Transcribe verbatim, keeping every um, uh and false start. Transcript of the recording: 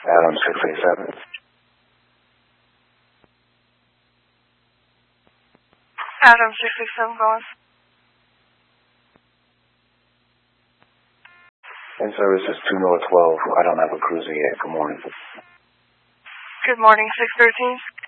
Adam six eighty-seven. Adam six eighty-seven going. In service is two North twelve. I don't have a cruiser yet. Good morning. Good morning, six thirteen.